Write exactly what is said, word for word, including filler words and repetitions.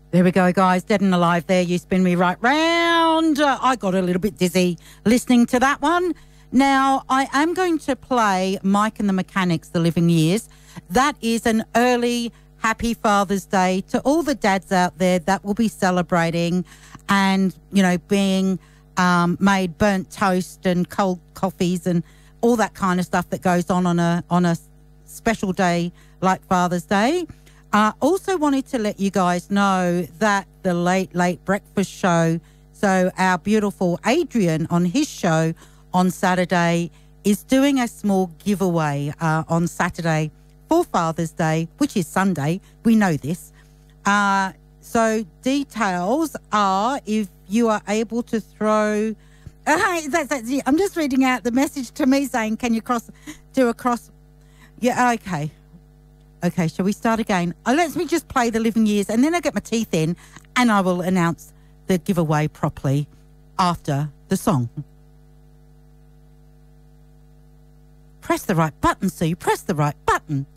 There we go, guys. Dead and Alive there. You spin me right round. Uh, I got a little bit dizzy listening to that one. Now, I am going to play Mike and the Mechanics, The Living Years. That is an early happy Father's Day to all the dads out there that will be celebrating and, you know, being um, made burnt toast and cold coffees and all that kind of stuff that goes on on a, on a special day like Father's Day. I uh, also wanted to let you guys know that the Late Late Breakfast Show, so our beautiful Adrian on his show on Saturday is doing a small giveaway uh, on Saturday for Father's Day, which is Sunday. We know this. Uh, so details are if you are able to throw... Uh, that's, that's it. I'm just reading out the message to me saying, can you cross do a cross... Yeah, okay. Okay, shall we start again? Uh, let me just play The Living Years and then I'll get my teeth in and I will announce the giveaway properly after the song. Press the right button, Sue. Press the right button.